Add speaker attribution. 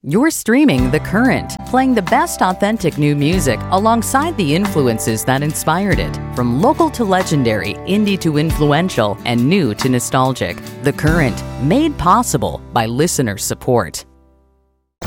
Speaker 1: You're streaming The Current, playing the best authentic new music alongside the influences that inspired it. From local to legendary, indie to influential, and new to nostalgic. The Current, made possible by listener support.